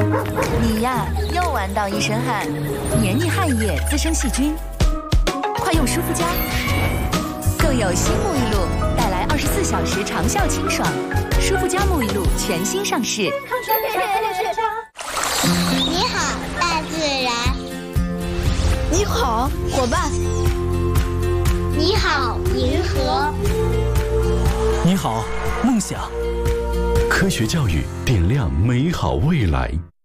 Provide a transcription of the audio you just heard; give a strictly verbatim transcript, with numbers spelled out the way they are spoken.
你呀，又玩到一身汗，黏腻汗液滋生细菌。快用舒肤佳，更有新沐浴露，带来二十四小时长效清爽。舒肤佳沐浴露全新上市。 你好，大自然。 你好，伙伴。 你好，银河。 你好，梦想。 科学教育点亮美好未来。